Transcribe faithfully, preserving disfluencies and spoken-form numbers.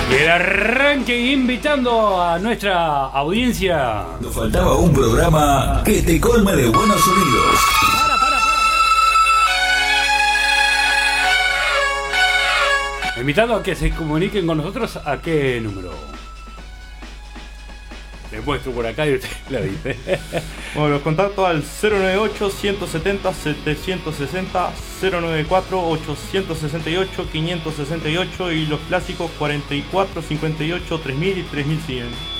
Y el arranque invitando a nuestra audiencia. Nos faltaba un programa que te colme de buenos sonidos. Para, para, para. Invitando a que se comuniquen con nosotros. ¿A qué número? Les muestro por acá y usted lo dice. Bueno, los contactos al cero nueve ocho, ciento setenta, setecientos sesenta, cero nueve cuatro, ochocientos sesenta y ocho, quinientos sesenta y ocho y los clásicos cuarenta y cuatro, cincuenta y ocho, tres mil y tres mil cien.